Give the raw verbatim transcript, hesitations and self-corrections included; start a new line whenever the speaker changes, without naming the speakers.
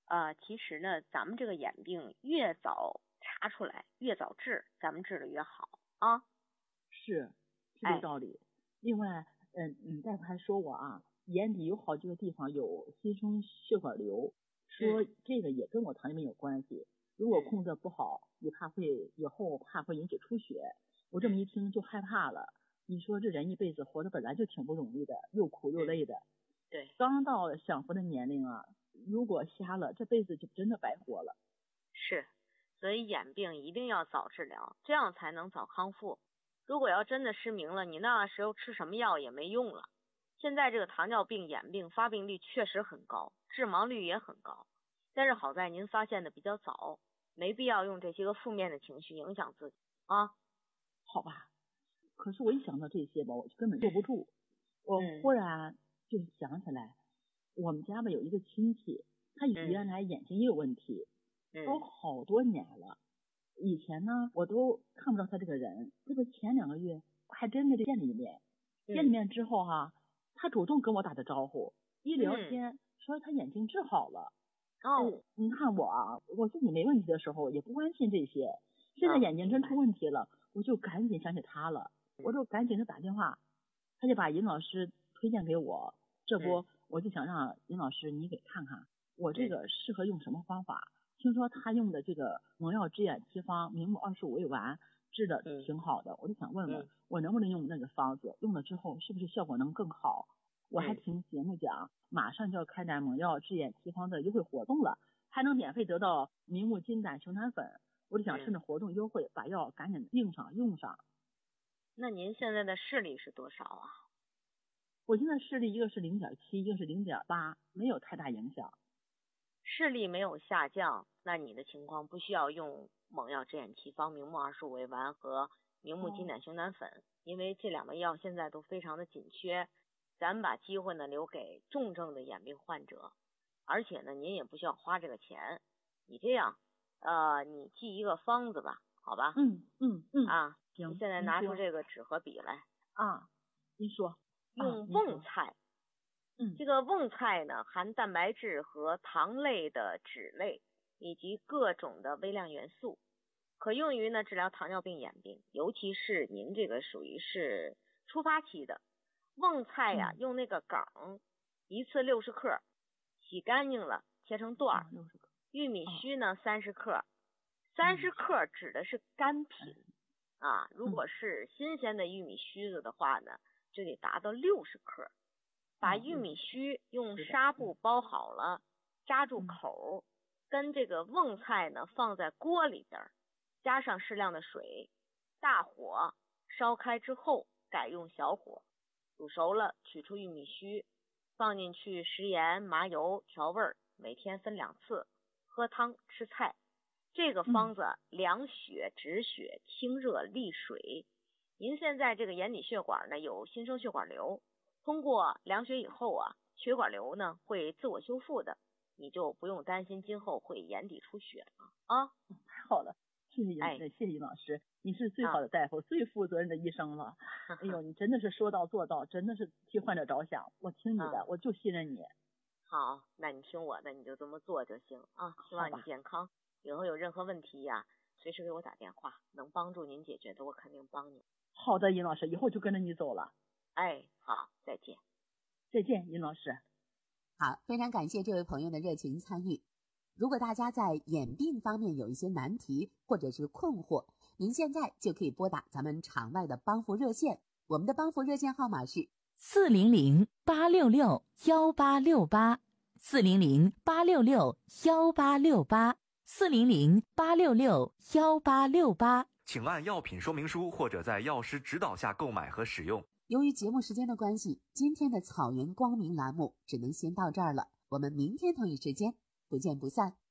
呃，其实呢，咱们这个眼病越早查出来，越早治，咱们治的越好啊。
是，是这个道理。哎、另外，嗯嗯，大夫还说我啊，眼底有好几个地方有新生血管瘤，说这个也跟我糖尿病有关系。如果控制不好，也怕会以后怕会引起出血。我这么一听就害怕了。你说这人一辈子活得本来就挺不容易的，又苦又累的。
对，
刚到享福的年龄啊，如果瞎了，这辈子就真的白活了。
是，所以眼病一定要早治疗，这样才能早康复。如果要真的失明了，你那时候吃什么药也没用了。现在这个糖尿病眼病发病率确实很高，致盲率也很高，但是好在您发现的比较早，没必要用这些个负面的情绪影响自己啊。
好吧，可是我一想到这些吧，我就根本坐不住。我忽然就想起来，我们家吧有一个亲戚，他原来眼睛也有问题，都好多年了。以前呢，我都看不到他这个人，这不前两个月还真的见了一面。见了面之后哈、啊，他主动跟我打的招呼，一聊天、嗯、说他眼睛治好了。
哦，
你看我啊，我自己没问题的时候也不关心这些，现在眼睛真出问题了，我就赶紧想起他了，我就赶紧就打电话，他就把尹老师推荐给我。这不，我就想让尹老师你给看看我这个适合用什么方法。听说他用的这个蒙药治眼奇方明目二十五味丸治的挺好的，我就想问问我能不能用那个方子，用了之后是不是效果能更好。我还听节目讲马上就要开展蒙药治眼奇方的优惠活动了，还能免费得到明目金胆熊胆粉，我就想趁着活动优惠把药赶紧用上用上。
那您现在的视力是多少啊？
我现在视力一个是零点七，一个是零点八，没有太大影响。
视力没有下降，那你的情况不需要用蒙药治眼奇方明目二十五味丸和明目金胆熊胆粉、哦、因为这两味药现在都非常的紧缺，咱们把机会呢留给重症的眼病患者，而且呢您也不需要花这个钱。你这样呃，你记一个方子吧，好吧？
嗯嗯嗯
啊，
行，
你现在拿出这个纸和笔来
啊。您说，
用瓮菜、啊、
嗯，
这个瓮菜呢含蛋白质和糖类的脂类以及各种的微量元素，可用于呢治疗糖尿病眼病，尤其是您这个属于是初发期的。瓮菜呀、啊嗯、用那个梗一次六十克，洗干净了切成段、
哦、六十克。
玉米须呢三十克，三十克指的是干品、嗯、啊，如果是新鲜的玉米须子的话呢就得达到六十克。把玉米须用纱布包好了，扎住口，跟这个瓮菜呢放在锅里边，加上适量的水，大火烧开之后改用小火煮熟了，取出玉米须，放进去食盐麻油调味，每天分两次，喝汤吃菜。这个方子凉血止血清热利水。您现在这个眼底血管呢有新生血管瘤，通过凉血以后啊，血管瘤呢会自我修复的，你就不用担心今后会眼底出血了啊！
太好了，谢谢尹、哎、谢谢尹老师，你是最好的大夫、啊、最负责任的医生了。哎呦，你真的是说到做到，真的是替患者着想。我听你的，啊、我就信任你。
好，那你听我的，你就这么做就行啊！希望你健康，以后有任何问题呀、啊，随时给我打电话，能帮助您解决的，我肯定帮你。
好的，尹老师，以后就跟着你走了。
哎，好，再见。
再见，尹老师。
好，非常感谢这位朋友的热情参与。如果大家在眼病方面有一些难题或者是困惑，您现在就可以拨打咱们场外的帮扶热线，我们的帮扶热线号码是
四零零八六六幺八六八，四零零八六六幺八六八，四零零八六六幺八六八。
请按药品说明书或者在药师指导下购买和使用。
由于节目时间的关系，今天的草原光明栏目只能先到这儿了，我们明天同一时间不见不散。